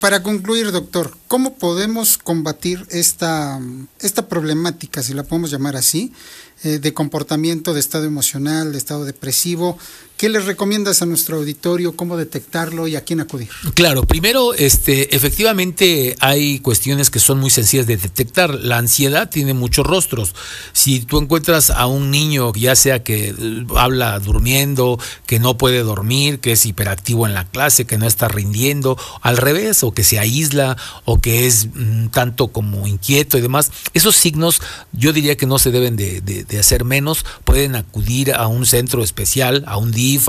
Para concluir, doctor, ¿cómo podemos combatir esta problemática, si la podemos llamar así, de comportamiento, de estado emocional, de estado depresivo? ¿Qué les recomiendas a nuestro auditorio? ¿Cómo detectarlo y a quién acudir? Claro, primero, efectivamente hay cuestiones que son muy sencillas de detectar. La ansiedad tiene muchos rostros. Si tú encuentras a un niño, ya sea que habla durmiendo, que no puede dormir, que es hiperactivo en la clase, que no está rindiendo, al revés, o que se aísla, o que es tanto como inquieto y demás, esos signos yo diría que no se deben de hacer menos. Pueden acudir a un centro especial, a un DIF,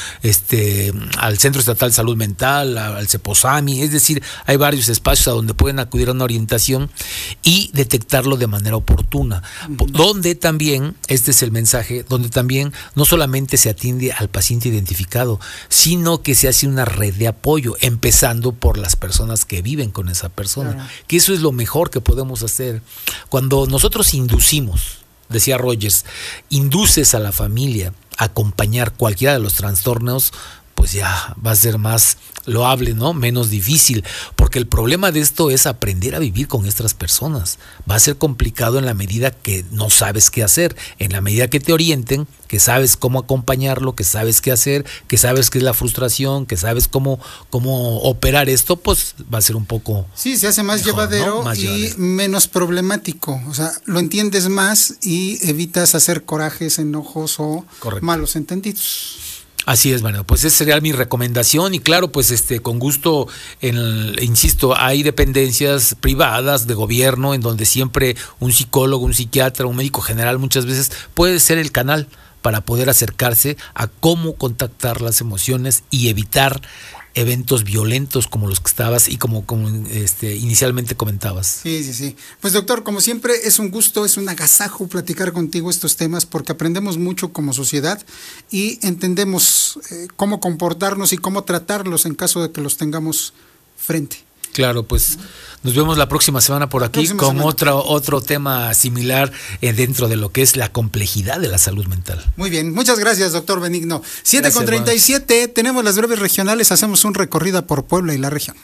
al Centro Estatal de Salud Mental, al CEPOSAMI, es decir, hay varios espacios a donde pueden acudir a una orientación y detectarlo de manera oportuna. Donde también, este es el mensaje, donde también no solamente se atiende al paciente identificado, sino que se hace una red de apoyo, empezando por las personas que viven con esa persona, claro, que eso es lo mejor que podemos hacer. Cuando nosotros inducimos, decía Rogers, induces a la familia a acompañar cualquiera de los trastornos, pues ya va a ser más loable, ¿no? Menos difícil, porque el problema de esto es aprender a vivir con estas personas. Va a ser complicado en la medida que no sabes qué hacer, en la medida que te orienten, que sabes cómo acompañarlo, que sabes qué hacer, que sabes qué es la frustración, que sabes cómo operar esto, pues va a ser un poco... Sí, se hace más mejor, llevadero, ¿no? Más y llevadero, menos problemático. O sea, lo entiendes más y evitas hacer corajes, enojos o correcto, malos entendidos. Así es, bueno, pues esa sería mi recomendación y claro, pues con gusto, insisto, hay dependencias privadas de gobierno en donde siempre un psicólogo, un psiquiatra, un médico general muchas veces puede ser el canal para poder acercarse a cómo contactar las emociones y evitar eventos violentos como los que estabas y como inicialmente comentabas. Sí. Pues doctor, como siempre es un gusto, es un agasajo platicar contigo estos temas porque aprendemos mucho como sociedad y entendemos cómo comportarnos y cómo tratarlos en caso de que los tengamos frente. Claro, pues nos vemos la próxima semana por aquí con otro tema similar dentro de lo que es la complejidad de la salud mental. Muy bien, muchas gracias, doctor Benigno. 7:37, tenemos las breves regionales, hacemos un recorrido por Puebla y la región.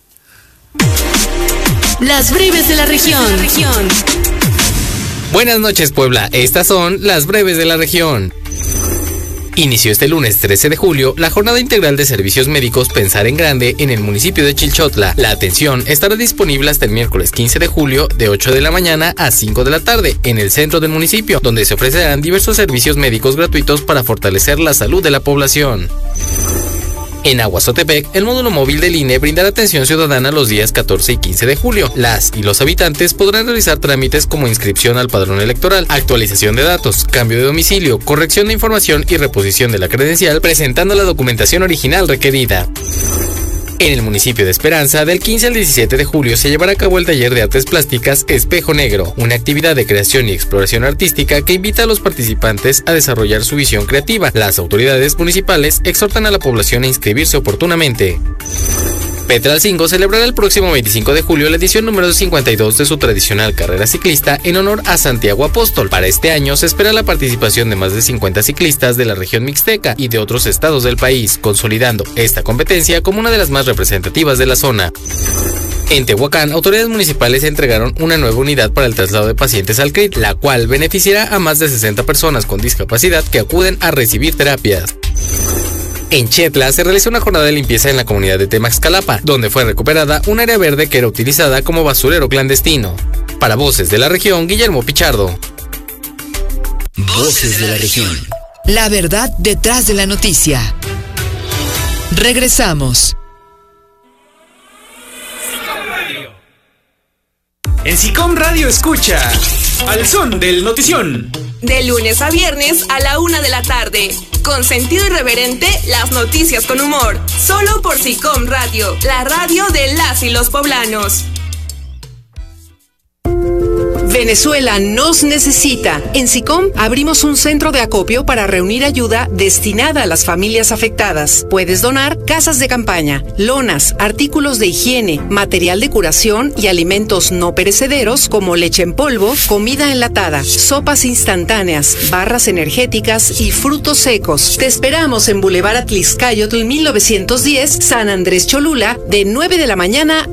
Las breves de la región. Buenas noches, Puebla, estas son las breves de la región. Inició este lunes 13 de julio la jornada integral de servicios médicos Pensar en Grande en el municipio de Chilchotla. La atención estará disponible hasta el miércoles 15 de julio de 8 de la mañana a 5 de la tarde en el centro del municipio, donde se ofrecerán diversos servicios médicos gratuitos para fortalecer la salud de la población. En Aguazotepec, el módulo móvil del INE brindará atención ciudadana los días 14 y 15 de julio. Las y los habitantes podrán realizar trámites como inscripción al padrón electoral, actualización de datos, cambio de domicilio, corrección de información y reposición de la credencial, presentando la documentación original requerida. En el municipio de Esperanza, del 15 al 17 de julio se llevará a cabo el taller de artes plásticas Espejo Negro, una actividad de creación y exploración artística que invita a los participantes a desarrollar su visión creativa. Las autoridades municipales exhortan a la población a inscribirse oportunamente. Petralcingo celebrará el próximo 25 de julio la edición número 52 de su tradicional carrera ciclista en honor a Santiago Apóstol. Para este año se espera la participación de más de 50 ciclistas de la región mixteca y de otros estados del país, consolidando esta competencia como una de las más representativas de la zona. En Tehuacán, autoridades municipales entregaron una nueva unidad para el traslado de pacientes al CRIT, la cual beneficiará a más de 60 personas con discapacidad que acuden a recibir terapias. En Chetla se realizó una jornada de limpieza en la comunidad de Temaxcalapa, donde fue recuperada un área verde que era utilizada como basurero clandestino. Para Voces de la Región, Guillermo Pichardo. Voces de la Región. La verdad detrás de la noticia. Regresamos. En SICOM Radio escucha Al Son del Notición. De lunes a viernes a la 1 de la tarde. Con sentido irreverente, las noticias con humor. Solo por SICOM Radio, la radio de las y los poblanos. Venezuela nos necesita. En SICOM abrimos un centro de acopio para reunir ayuda destinada a las familias afectadas. Puedes donar casas de campaña, lonas, artículos de higiene, material de curación y alimentos no perecederos como leche en polvo, comida enlatada, sopas instantáneas, barras energéticas y frutos secos. Te esperamos en Boulevard Atlixcáyotl 1910, San Andrés Cholula, de 9 de la mañana